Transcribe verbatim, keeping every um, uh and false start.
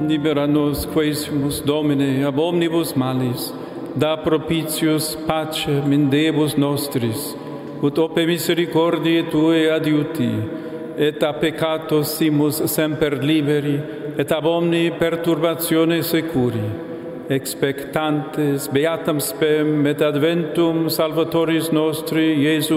libera nos quaesimus Domine ab omnibus malis, da propitius pace mendebus nostris, ut ope misericordiae Tuae adiuti, et a peccatos simus semper liberi, et ab omni perturbatione securi, expectantes beatam spem et adventum Salvatoris nostri Iesu